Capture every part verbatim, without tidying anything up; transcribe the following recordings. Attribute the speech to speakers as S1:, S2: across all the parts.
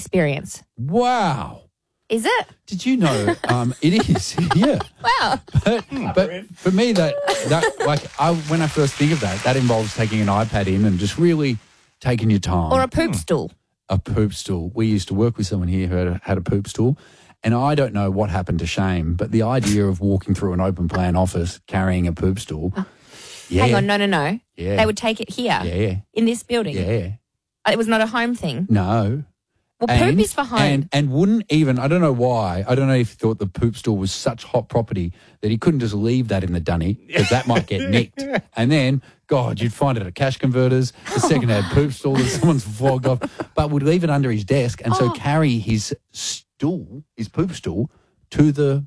S1: experience.
S2: Wow.
S1: Is it?
S2: Did you know um, it is? Yeah.
S1: Wow.
S2: But, but for me, that, that like, I, when I first think of that, that involves taking an iPad in and just really taking your time.
S1: Or a poop stool.
S2: A poop stool. We used to work with someone here who had a, had a poop stool, and I don't know what happened to Shame, but the idea of walking through an open plan office carrying a poop stool.
S1: Oh.
S2: Yeah.
S1: Hang on, no, no, no.
S2: Yeah.
S1: They would take it here.
S2: Yeah.
S1: In this building.
S2: Yeah.
S1: It was not a home thing.
S2: No.
S1: Well,
S2: and,
S1: poop is for home.
S2: And, and wouldn't even, I don't know why, I don't know if he thought the poop stool was such hot property that he couldn't just leave that in the dunny because that might get nicked. And then, God, you'd find it at cash converters, the second-hand poop stool that someone's flogged off, but would leave it under his desk and so
S1: Oh.
S2: carry his stool, his poop stool, to the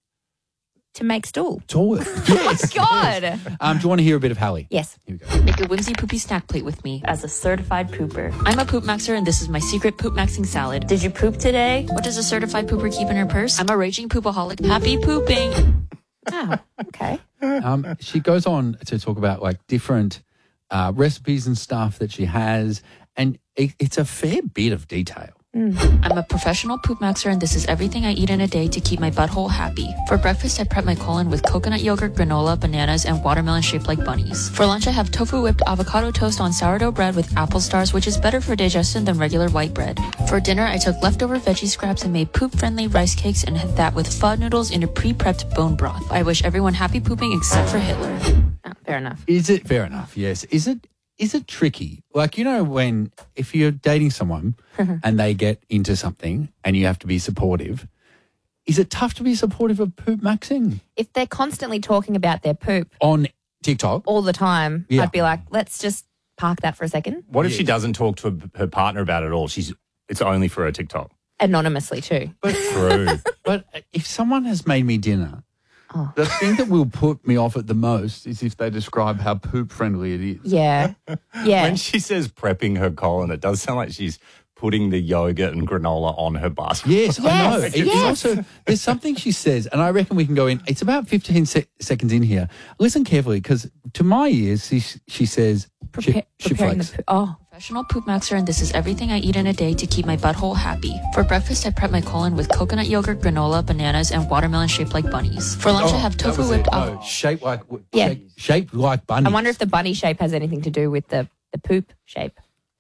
S1: To make stool.
S2: toilet.
S1: Yes. Oh, my God.
S2: Um, do you want to hear a bit of Hallie?
S1: Yes.
S2: Here we go.
S3: Make a whimsy poopy snack plate with me as a certified pooper. I'm a poop maxer and this is my secret poop maxing salad. Did you poop today? What does a certified pooper keep in her purse? I'm a raging poopaholic. Happy pooping.
S1: Oh, okay.
S2: Um, she goes on to talk about like different uh, recipes and stuff that she has, and it, it's a fair bit of detail.
S3: I'm a professional poop maxer and this is everything I eat in a day to keep my butthole happy. For breakfast, I prep my colon with coconut yogurt, granola, bananas, and watermelon shaped like bunnies. For lunch, I have tofu whipped avocado toast on sourdough bread with apple stars, which is better for digestion than regular white bread. For dinner, I took leftover veggie scraps and made poop-friendly rice cakes and had that with pho noodles in a pre-prepped bone broth. I wish everyone happy pooping except for Hitler.
S1: Oh, fair enough.
S2: Is it fair enough? Yes. Is it is it tricky? Like, you know, when if you're dating someone and they get into something and you have to be supportive, is it tough to be supportive of poop maxing
S1: If they're constantly talking about their poop
S2: on TikTok?
S1: all the time,
S2: Yeah.
S1: I'd be like, let's just park that for a second.
S4: What if she
S2: Yes.
S4: doesn't talk to her, her partner about it at all? She's It's only for her TikTok.
S1: Anonymously too.
S2: But
S4: True.
S2: but if someone has made me dinner,
S1: Oh.
S2: the thing that will put me off it the most is if they describe how poop friendly it is.
S1: Yeah. Yeah.
S4: When she says prepping her colon, it does sound like she's putting the yogurt and granola on her butt.
S2: Yes, I know.
S1: Yes,
S2: It- It's
S1: yes.
S2: also, there's something she says, and I reckon we can go in. It's about fifteen se- seconds in here. Listen carefully, because to my ears, she, she says,
S1: Prepa-
S2: ship, ship
S1: preparing
S2: flakes.
S1: the poop. Oh.
S3: Professional poop maxer and this is everything I eat in a day to keep my butthole happy. For breakfast, I prep my colon with coconut yogurt, granola, bananas, and watermelon shaped like bunnies. For lunch, I have
S2: Oh, that
S3: tofu
S2: was
S3: whipped
S2: it.
S3: av-
S2: No, shaped like,
S1: Yeah.
S2: shape, shaped like bunny.
S1: I wonder if the bunny shape has anything to do with the, the poop shape.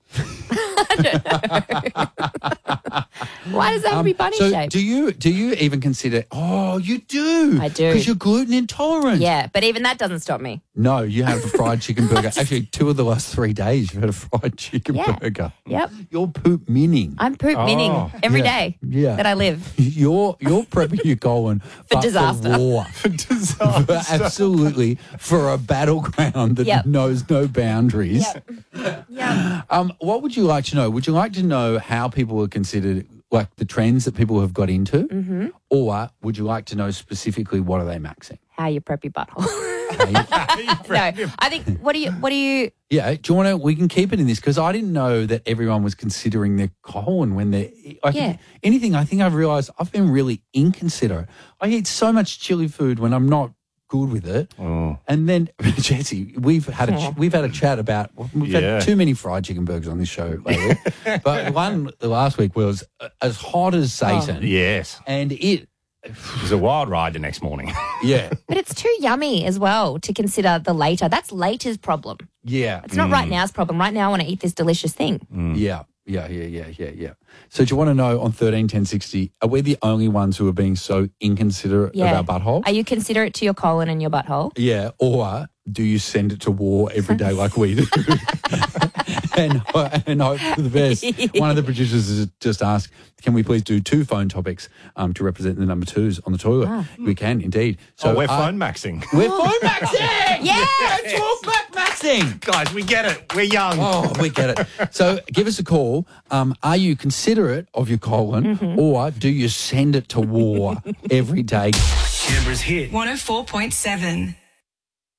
S1: I don't know. Why does that have to be bunny
S2: Um, so
S1: shape?
S2: do you do you even consider? Oh, you do.
S1: I do.
S2: because you're gluten intolerant.
S1: Yeah, but even that doesn't stop me.
S2: No, you have a fried chicken burger. Actually, two of the last three days you've had a fried chicken
S1: Yeah.
S2: burger.
S1: Yep.
S2: You're poop minning.
S1: I'm poop
S4: Oh.
S1: minning every
S2: Yeah.
S1: day
S2: Yeah.
S1: that I live.
S2: You're you're prepping your colon but
S1: disaster.
S2: For war.
S4: For disaster.
S2: For absolutely for a battleground that
S1: Yep.
S2: knows no boundaries.
S1: Yeah.
S2: Um, what would you like to know? Would you like to know how people are considered, like the trends that people have got into,
S1: Mm-hmm.
S2: or would you like to know specifically what are they maxing?
S1: How you prep your butthole.
S2: Okay.
S1: No, I think, what do you, what do you,
S2: Yeah, do you want to? We can keep it in this because I didn't know that everyone was considering their colon when they're like
S1: Yeah.
S2: anything. I think I've realised I've been really inconsiderate. I eat so much chili food when I'm not good with it,
S4: Oh.
S2: and then Jesse, we've had a ch- we've had a chat about we've
S4: Yeah.
S2: had too many fried chicken burgers on this show lately, but one the last week was as hot as Satan,
S4: Yes.
S2: and it
S4: It was a wild ride the next morning.
S2: yeah
S1: but it's too yummy as well to consider the later. That's later's problem.
S2: yeah
S1: It's not right now's problem. Right now I want to eat this delicious thing.
S2: Yeah, yeah, yeah, yeah, yeah, yeah. So do you want to know on thirteen ten sixty, are we the only ones who are being so inconsiderate
S1: Yeah.
S2: of our butthole?
S1: Are you considerate to your colon and your butthole?
S2: Yeah, or do you send it to war every day like we do? and, and hope for the best. One of the producers has just asked, can we please do two phone topics um, to represent the number twos on the toilet?
S1: Ah.
S2: We can, indeed. So
S4: So we're
S2: uh,
S4: phone maxing.
S2: We're phone maxing!
S1: Yeah!
S2: Talk back maxing!
S4: Guys, we get it. We're young.
S2: Oh, we get it. So give us a call. Um, are you considerate of your colon or do you send it to war every day?
S5: Canberra's hit.
S6: one oh four point seven.